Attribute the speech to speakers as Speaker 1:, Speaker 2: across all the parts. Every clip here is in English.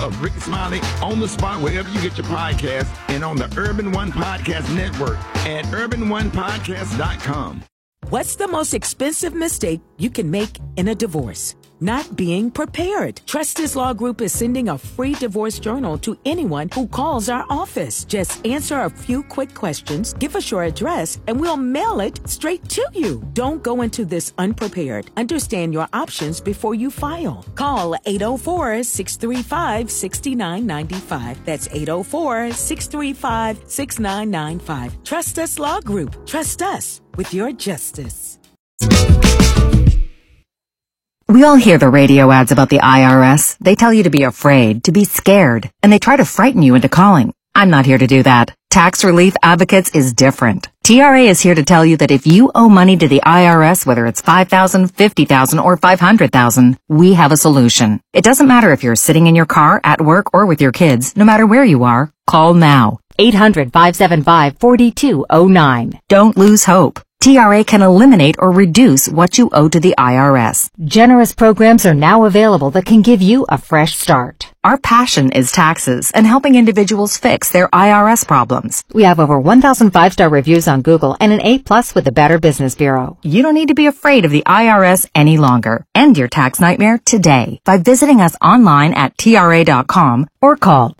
Speaker 1: of Rick Smiley on the spot wherever you get your podcast and on the Urban One Podcast Network at urbanonepodcast.com.
Speaker 2: What's the most expensive mistake you can make in a divorce? Not being prepared. Trustees Law Group is sending a free divorce journal to anyone who calls our office. Just answer a few quick questions, give us your address, and we'll mail it straight to you. Don't go into this unprepared. Understand your options before you file. Call 804-635-6995. That's 804-635-6995. Trust Us Law Group. Trust us with your justice.
Speaker 3: We all hear the radio ads about the IRS. They tell you to be afraid, to be scared, and they try to frighten you into calling. I'm not here to do that. Tax Relief Advocates is different. TRA is here to tell you that if you owe money to the IRS, whether it's $5,000, $50,000, or $500,000, we have a solution. It doesn't matter if you're sitting in your car, at work, or with your kids. No matter where you are, call now. 800-575-4209. Don't lose hope. TRA can eliminate or reduce what you owe to the IRS.
Speaker 4: Generous programs are now available that can give you a fresh start.
Speaker 3: Our passion is taxes and helping individuals fix their IRS problems.
Speaker 4: We have over 1,000 5-star reviews on Google and an A+ with the Better Business Bureau.
Speaker 3: You don't need to be afraid of the IRS any longer. End your tax nightmare today by visiting us online at TRA.com
Speaker 4: or call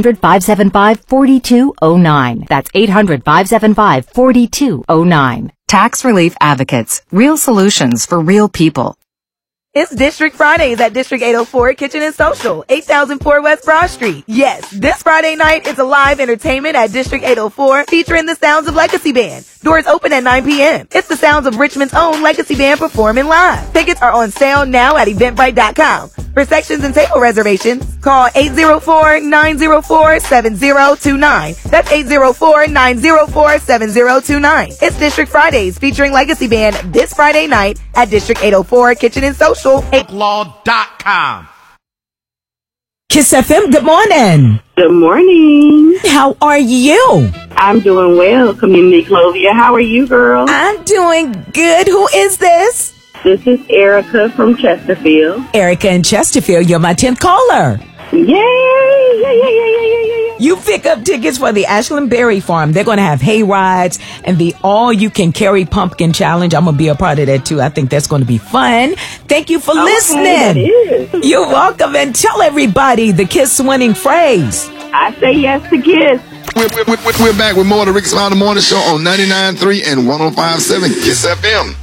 Speaker 4: 800-575-4209. That's 800-575-4209.
Speaker 3: Tax Relief Advocates. Real solutions for real people.
Speaker 5: It's District Fridays at District 804 Kitchen and Social, 8004 West Broad Street. Yes, this Friday night is a live entertainment at District 804 featuring the Sounds of Legacy Band. Doors open at 9 p.m. It's the Sounds of Richmond's own Legacy Band performing live. Tickets are on sale now at Eventbrite.com. For sections and table reservations, call 804-904-7029. That's 804-904-7029. It's District Fridays featuring Legacy Band this Friday night at District 804 Kitchen and Social.
Speaker 1: Law.com.
Speaker 2: Kiss FM, good morning.
Speaker 6: Good morning.
Speaker 2: How are you?
Speaker 6: I'm doing well, Community Clovia. How are you, girl?
Speaker 2: I'm doing good. Who is this?
Speaker 6: This is Erica from Chesterfield.
Speaker 2: Erica in Chesterfield, you're my 10th caller.
Speaker 6: Yay!
Speaker 2: You pick up tickets for the Ashland Berry Farm. They're going to have hay rides and the all-you-can-carry pumpkin challenge. I'm going to be a part of that, too. I think that's going to be fun. Thank you for listening.
Speaker 6: That is.
Speaker 2: You're welcome. And tell everybody the KISS winning phrase.
Speaker 6: I say yes to KISS.
Speaker 1: We're back with more of the Rick Smiley Morning Show on 99.3 and 105.7 KISS FM.